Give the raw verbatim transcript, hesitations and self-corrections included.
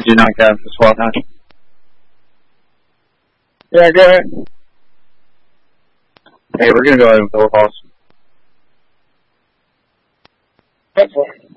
you not have the SWAT hatch? Yeah, go ahead. Hey, we're gonna go ahead with the boss. Go for it.